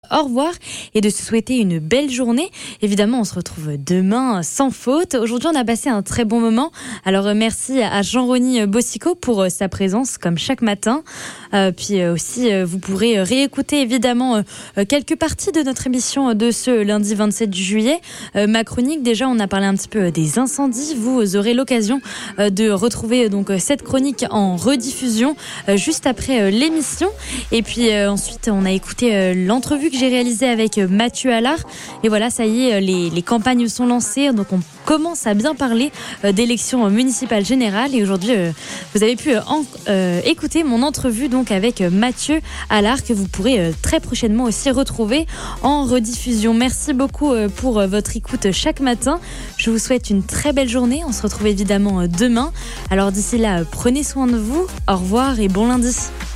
Au revoir et de se souhaiter une belle journée. Évidemment, on se retrouve demain sans faute. Aujourd'hui, on a passé un très bon moment. Alors, merci à Jean-Rony Bossico pour sa présence, comme chaque matin. Puis aussi, vous pourrez réécouter évidemment quelques parties de notre émission de ce lundi 27 juillet. Ma chronique, déjà, on a parlé un petit peu des incendies. Vous aurez l'occasion de retrouver donc cette chronique en rediffusion juste après l'émission. Et puis ensuite, on a écouté l'entrevue que j'ai réalisée avec Mathieu Allard. Et voilà, ça y est, les campagnes sont lancées. Donc, on commence à bien parler d'élections municipales générales. Et aujourd'hui, vous avez pu écouter mon entrevue donc avec Mathieu Allard, que vous pourrez très prochainement aussi retrouver en rediffusion. Merci beaucoup pour votre écoute chaque matin. Je vous souhaite une très belle journée. On se retrouve évidemment demain. Alors d'ici là, prenez soin de vous. Au revoir et bon lundi.